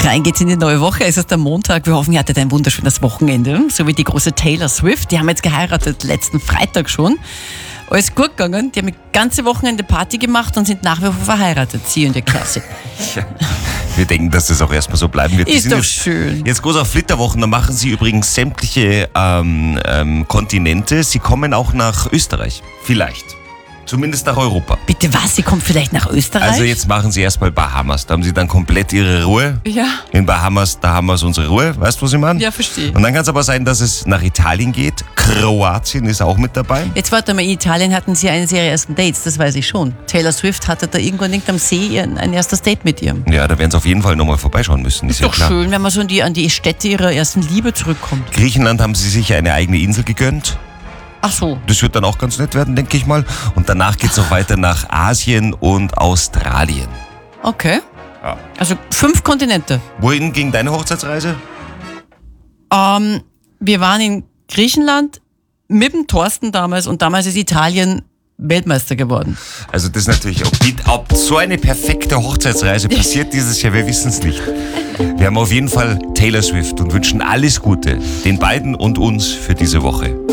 Rein geht's in die neue Woche. Es ist der Montag. Wir hoffen, ihr hattet ein wunderschönes Wochenende. So wie die große Taylor Swift. Die haben jetzt geheiratet, letzten Freitag schon. Alles gut gegangen. Die haben das ganze Wochenende Party gemacht und sind nach wie vor verheiratet. Sie und ihr Klasse. Ja, wir denken, dass das auch erstmal so bleiben wird. Ist doch schön. Jetzt groß auf Flitterwochen. Da machen sie übrigens sämtliche Kontinente. Sie kommen auch nach Österreich. Vielleicht. Zumindest nach Europa. Bitte was? Sie kommt vielleicht nach Österreich? Also jetzt machen sie erstmal Bahamas. Da haben sie dann komplett ihre Ruhe. Ja. In Bahamas, da haben wir unsere Ruhe. Weißt du, was ich meine? Ja, verstehe. Und dann kann es aber sein, dass es nach Italien geht. Kroatien ist auch mit dabei. Jetzt warte mal, in Italien hatten sie eine Serie ersten Dates, das weiß ich schon. Taylor Swift hatte da irgendwo am See ein erstes Date mit ihr. Ja, da werden sie auf jeden Fall nochmal vorbeischauen müssen. Ist ja Doch klar. schön, wenn man so an die Städte ihrer ersten Liebe zurückkommt. Griechenland haben sie sich eine eigene Insel gegönnt. Ach so. Das wird dann auch ganz nett werden, denke ich mal. Und danach geht es auch weiter nach Asien und Australien. Okay. Ja. Also 5 Kontinente. Wohin ging deine Hochzeitsreise? Wir waren in Griechenland mit dem Thorsten damals und damals ist Italien Weltmeister geworden. Also das ist natürlich, ob so eine perfekte Hochzeitsreise passiert dieses Jahr, wir wissen es nicht. Wir haben auf jeden Fall Taylor Swift und wünschen alles Gute den beiden und uns für diese Woche.